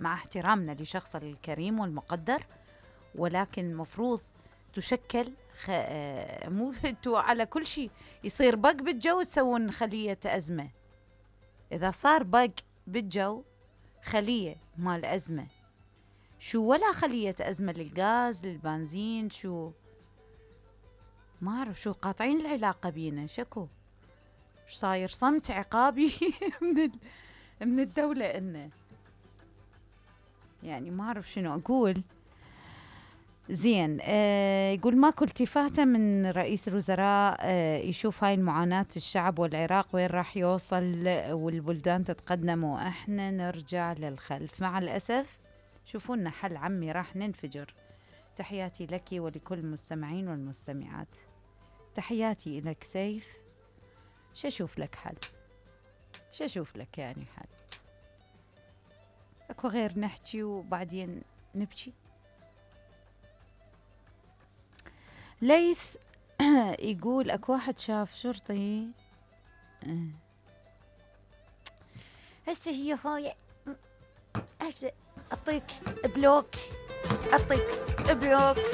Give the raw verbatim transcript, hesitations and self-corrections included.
مع احترامنا لشخص الكريم والمقدر، ولكن المفروض تشكل خ... آه، مو انتوا على كل شيء يصير بق بالجو تسوون خلية أزمة. إذا صار بق بالجو خلية مال أزمة، شو ولا خلية أزمة للغاز للبنزين، شو ما أعرف شو قاطعين العلاقة بينا. شكو شو صاير صمت عقابي من ال... من الدولة إنه يعني ما أعرف شنو أقول. زين آه يقول ماكو التفاتة من رئيس الوزراء آه يشوف هاي المعاناة الشعب والعراق وين راح يوصل والبلدان تتقدم وإحنا نرجع للخلف. مع الأسف شوفونا حل عمي راح ننفجر. تحياتي لك ولكل المستمعين والمستمعات. تحياتي لك سيف. شو أشوف لك حل؟ شو أشوف لك يعني حل؟ أكو غير نحكي وبعدين نبكي؟ ليث يقول اكو واحد شاف شرطي هسه هي هاي هسه اعطيك بلوك اعطيك بلوك